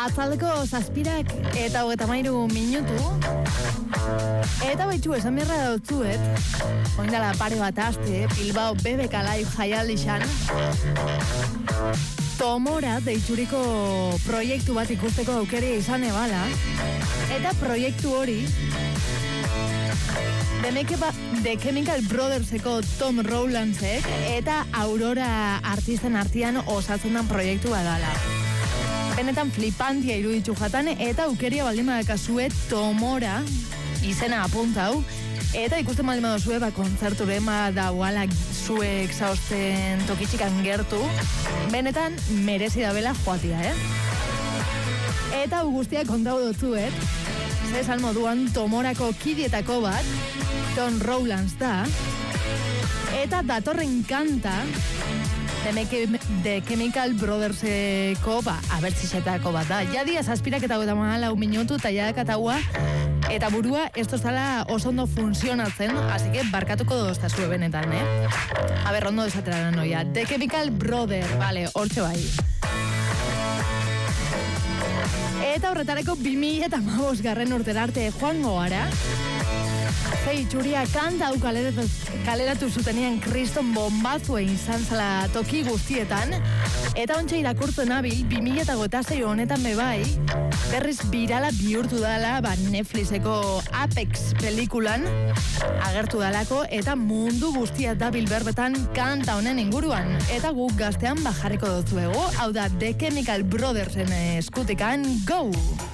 Atzaldeko 7 eta 33 minutu. Eta baitxu esan berra dautzuet, oindala pare bat aste, Bilbao BBK Live jaialdixan, Tomora deituriko proiektu bat ikusteko aukeria izan ebala, eta proiektu hori The Chemical Brotherseko Tom Rowlandsek eta Aurora artisten artean osatzen den proiektu badala. Benetan flipantia iruditu jatan eta aukeria baldin badakazue Tomora izena apuntau eta ikusten baldin badazue kontzerturen dauala zuek zaosten tokitxikan gertu, benetan merezi dabela joatia, Eta guztia kontau dutzuet, zezan moduan Tomorako kidietako bat, Tom Rowlands da, eta datorren kanta The Chemical Brotherseko abertzisetako bat da. Jadia zazpirak eta 34 minutu eta jadakataua eta burua ez tozala oso ondo funtzionatzen, así que barkatuko doztazue benetan, A ber, ondo desatera noia. The Chemical Brother, vale, hortxe bai. Eta horretareko 2015 urtera arte joango gara. Itxuria kanta hau kaleratu zutenean kriston bombazue izan zela toki guztietan, eta ontsa irakurtu nabil 2006 honetan bebai, berriz birala bihurtu dala Netflixeko Apex pelikulan agertu dalako, eta mundu guztia dabil berbetan kanta honen inguruan, eta guk gaztean bajarriko dutzuego, hau da The Chemical Brothersen eskutikan, go!